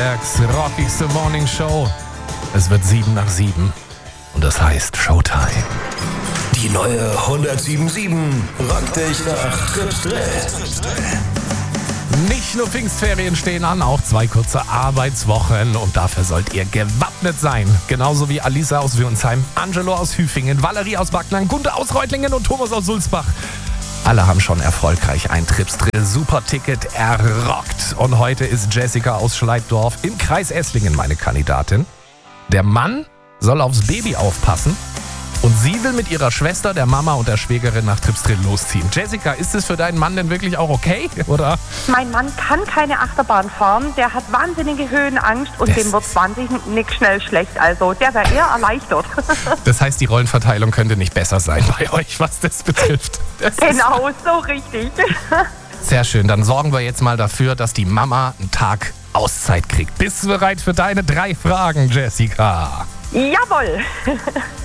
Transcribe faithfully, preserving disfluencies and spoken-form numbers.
Baden-Württembergs rockigste Morning Show. Es wird sieben nach sieben und das heißt Showtime. Die neue hundertsieben Komma sieben rockt dich nach Trips Drill. Nicht nur Pfingstferien stehen an, auch zwei kurze Arbeitswochen und dafür sollt ihr gewappnet sein. Genauso wie Alisa aus Würnsheim, Angelo aus Hüfingen, Valerie aus Backnang, Gunter aus Reutlingen und Thomas aus Sulzbach. Alle haben schon erfolgreich ein Trips Drill Superticket errockt. Und heute ist Jessica aus Schleiddorf im Kreis Esslingen meine Kandidatin. Der Mann soll aufs Baby aufpassen und sie will mit ihrer Schwester, der Mama und der Schwägerin nach Trips Drill losziehen. Jessica, ist es für deinen Mann denn wirklich auch okay, oder? Mein Mann kann keine Achterbahn fahren, der hat wahnsinnige Höhenangst und Das dem wird wahnsinnig nicht schnell schlecht. Also der wäre eher erleichtert. Das heißt, die Rollenverteilung könnte nicht besser sein bei euch, was das betrifft. Das Genau, so richtig. ist sehr schön. Dann sorgen wir jetzt mal dafür, dass die Mama einen Tag Auszeit kriegt. Bist du bereit für deine drei Fragen, Jessica? Jawohl.